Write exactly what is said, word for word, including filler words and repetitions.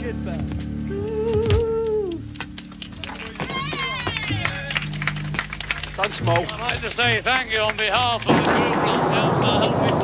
it back. Thanks, Mo. I'd like to say thank you on behalf of the group for helping